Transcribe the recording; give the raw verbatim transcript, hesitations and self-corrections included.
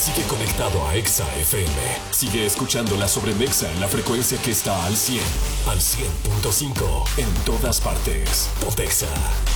Sigue conectado a Exa F M. Sigue escuchando la sobremesa en la frecuencia que está al cien. Al cien punto cinco en todas partes. Pontexa.